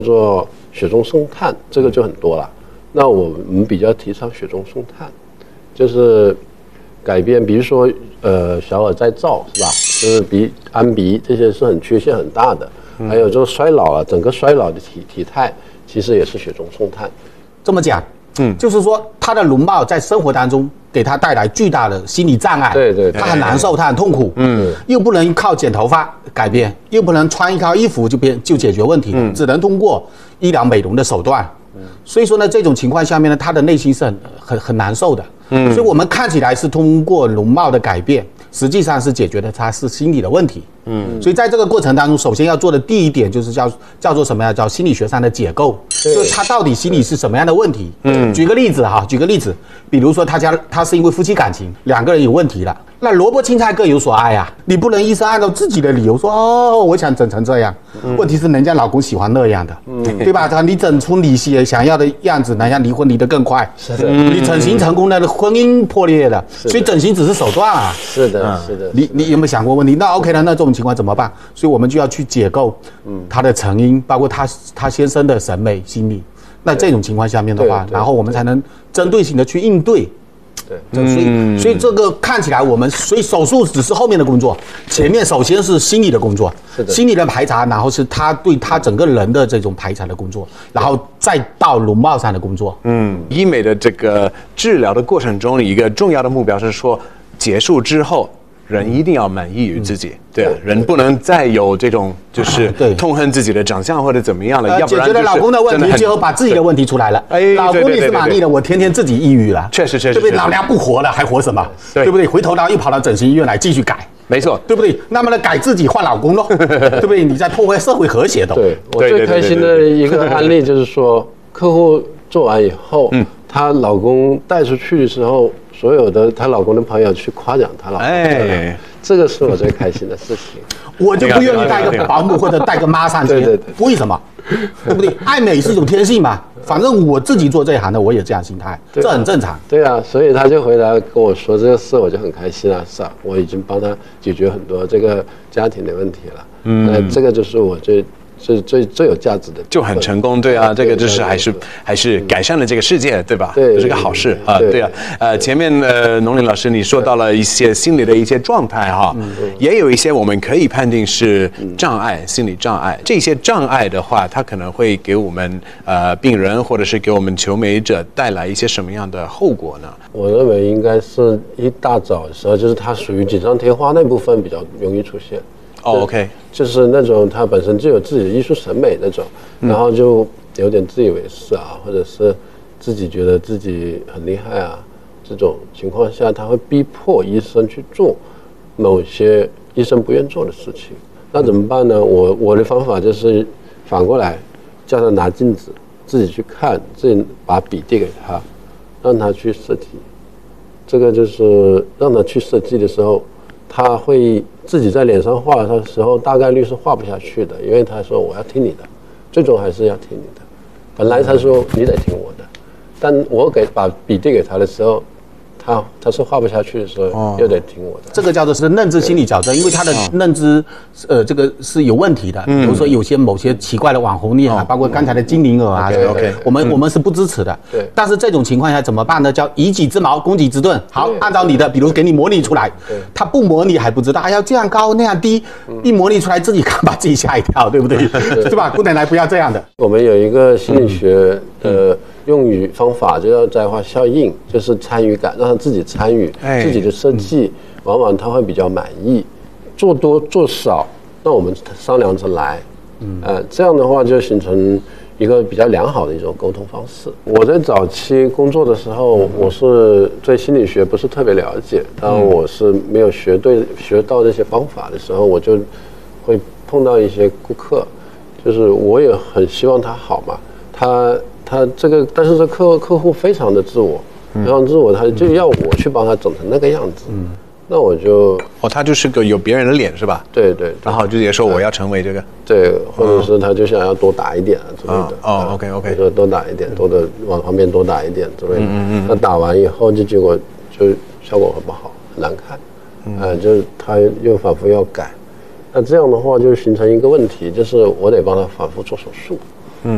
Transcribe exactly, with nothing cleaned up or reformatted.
做雪中送炭，这个就很多了。那我们比较提倡雪中送炭，就是改变，比如说呃小耳再造是吧？就是鼻安鼻这些是很缺陷很大的，还有就是衰老了，整个衰老的体体态其实也是雪中送炭。 这么讲，嗯，就是说他的容貌在生活当中给他带来巨大的心理障碍， 对 对, 对， 他很难受，他很痛苦，嗯，又不能靠剪头发改变，又不能穿一套衣服就变就解决问题，嗯，只能通过医疗美容的手段，嗯，所以说呢，这种情况下面呢，他的内心是很很很难受的，嗯，所以我们看起来是通过容貌的改变，实际上是解决的他是心理的问题，嗯，所以在这个过程当中，首先要做的第一点就是叫叫做什么呀？叫心理学上的解构，就是他到底心理是什么样的问题？嗯，举个例子哈，举个例子，比如说他家他是因为夫妻感情两个人有问题了，那萝卜青菜各有所爱啊，你不能医生按照自己的理由说哦，我想整成这样，嗯、问题是人家老公喜欢那样的，嗯、对吧？你整出你想要的样子，人家离婚离得更快， 是的， 你整形成功了，婚姻破裂了，所以整形只是手段啊， 是的，是的， 你你有没有想过问题？那 OK 了，那这种情况怎么办？所以我们就要去解构，嗯，他的成因，包括他他先生的审美心理。那这种情况下面的话，然后我们才能针对性的去应对。对，所以所以这个看起来我们，所以手术只是后面的工作，前面首先是心理的工作， 是的， 心理的排查，然后是他对他整个人的这种排查的工作，然后再到容貌上的工作。 嗯，医美的这个治疗的过程中，一个重要的目标是说，结束之后。人一定要满意于自己，嗯、对啊，人不能再有这种就是痛恨自己的长相或者怎么样了，呃、要不然解决了老公的问题，最后把自己的问题出来了。哎，老公你是满意的，我天天自己抑郁了， 确实确实， 对不对？老娘不活了，还活什么？对不对？回头然后又跑到整形医院来继续改， 没错， 对不对？那么呢，改自己换老公咯，对不对？你在破坏社会和谐的。 对，我最开心的一个案例就是说，客户做完以后，嗯，她老公带出去的时候。所有的她老公的朋友去夸奖她老公，哎，这个是我最开心的事情。 我就不愿意带个保姆或者带个妈上街，对对对，为什么？对不对？爱美是一种天性嘛，反正我自己做这一行的，我也这样心态，这很正常。 对啊，所以他就回来跟我说这个事，我就很开心啊，是啊，我已经帮他解决很多这个家庭的问题了。嗯，那这个就是我最。是最最有价值的， 就很成功，对啊，这个就是还是还是改善了这个世界，对吧？ 对， 这是个好事啊，对啊。呃，前面呃，农林老师你说到了一些心理的一些状态哈，也有一些我们可以判定是障碍，心理障碍。这些障碍的话，它可能会给我们呃病人或者是给我们求美者带来一些什么样的后果呢？ 我认为应该是一大早的时候，就是它属于锦上添花那部分比较容易出现。 哦、oh, ，OK， 就是那种他本身就有自己的艺术审美那种，然后就有点自以为是啊，或者是自己觉得自己很厉害啊，这种情况下，他会逼迫医生去做某些医生不愿做的事情。那怎么办呢？我我的方法就是反过来，叫他拿镜子，自己去看，自己把笔递给他，让他去设计。这个就是让他去设计的时候。他会自己在脸上画的时候，大概率是画不下去的，因为他说我要听你的，最终还是要听你的。本来他说你得听我的，但我给把笔递给他的时候，他他是画不下去的时候，又得听我的。 这个叫做是认知心理矫正，因为他的认知，呃，这个是有问题的。比如说有些某些奇怪的网红脸啊，包括刚才的精灵耳啊 ，OK， 我们我们是不支持的。 对。 但是这种情况下怎么办呢？叫以己之矛攻己之盾。好，按照你的，比如给你模拟出来，他不模拟还不知道，还要这样高那样低，一模拟出来自己看把自己吓一跳，对不对？是吧？姑奶奶不要这样的。 我们有一个心理学的。用语方法就叫在化效应，就是参与感，让他自己参与自己的设计，往往他会比较满意。做多做少，那我们商量着来，嗯，呃，这样的话就形成一个比较良好的一种沟通方式。我在早期工作的时候，我是对心理学不是特别了解，当我是没有学对学到这些方法的时候，我就会碰到一些顾客，就是我也很希望他好嘛，他。他这个，但是这客客户非常的自我，非常自我，他就要我去帮他整成那个样子。嗯，那我就哦，他就是个有别人的脸是吧？ 对 对, 对， 然后就直接说我要成为这个， 对，或者是他就想要多打一点啊之类的。 哦 ，OK OK， 说多打一点，多的往旁边多打一点之类的。嗯嗯。那打完以后，就结果就效果很不好，很难看。嗯、呃，就是他又反复要改，那这样的话就形成一个问题，就是我得帮他反复做手术。